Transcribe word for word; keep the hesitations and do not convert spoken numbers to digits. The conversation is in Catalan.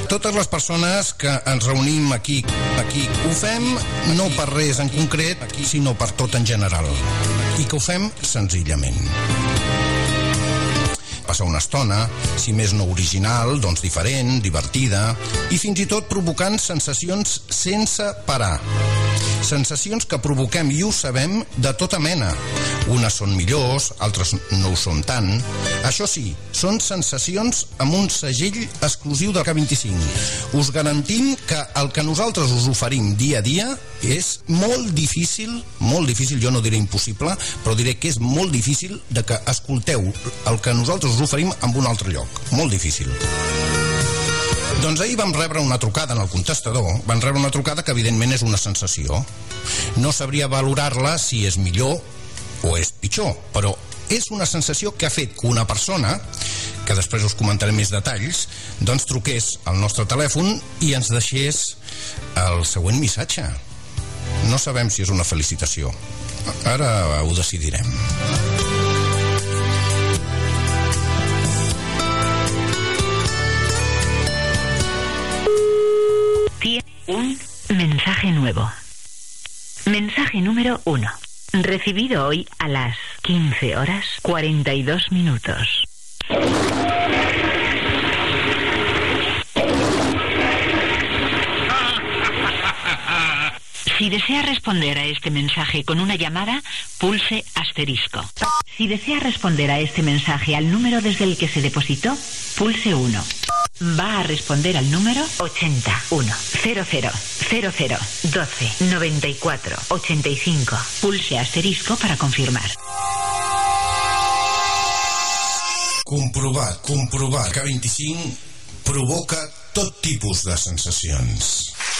Totes les persones que ens reunim aquí, aquí ho fem no per res en concret, sinó per tot en general. I que ho fem senzillament. Passar una estona, si més no original, doncs diferent, divertida, i fins i tot provocant sensacions sense parar. Sensacions que provoquem, i ho sabem, de tota mena. Unes són millors, altres no ho són tant. Això sí, són sensacions amb un segell exclusiu del K vint-i-cinc. Us garantim que el que nosaltres us oferim dia a dia és molt difícil, molt difícil, jo no diré impossible, però diré que és molt difícil de que escolteu el que nosaltres us oferim en un altre lloc. Molt difícil. Doncs ahir vam rebre una trucada en el contestador, vam rebre una trucada que evidentment és una sensació. No sabria valorar-la si és millor o és pitjor, però és una sensació que ha fet que una persona, que després us comentaré més detalls, doncs truqués al nostre telèfon i ens deixés el següent missatge. No sabem si és una felicitació. Ara ho decidirem. Un mensaje nuevo. Mensaje número uno. Recibido hoy a las quince horas cuarenta y dos minutos. Si desea responder a este mensaje con una llamada, pulse asterisco. Si desea responder a este mensaje al número desde el que se depositó, pulse uno. Va a responder al número ochenta y uno cero cero cero cero doce noventa y cuatro ochenta y cinco. Pulse asterisco para confirmar. Comprovat, comprovat. K vint-i-cinc provoca tot tipus de sensacions.